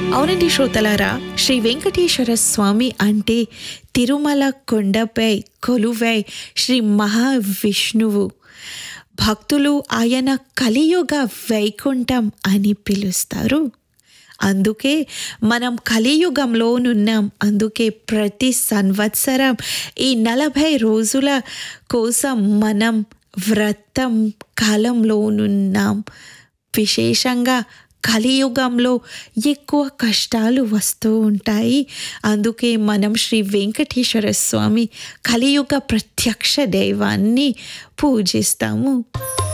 అవునండి శ్రోతలారా, శ్రీ వెంకటేశ్వర స్వామి అంటే తిరుమల కొండపై కొలువై శ్రీ మహావిష్ణువు. భక్తులు ఆయన కలియుగ వైకుంఠం అని పిలుస్తారు. అందుకే మనం కలియుగంలోనున్నాం. అందుకే ప్రతి సంవత్సరం ఈ 40 రోజుల కోసం మనం వ్రతం కాలంలోనున్నాం. విశేషంగా కలియుగంలో ఎక్కువ కష్టాలు వస్తూ ఉంటాయి. అందుకే మనం శ్రీ వెంకటేశ్వర స్వామి కలియుగ ప్రత్యక్ష దైవాన్ని పూజిస్తాము.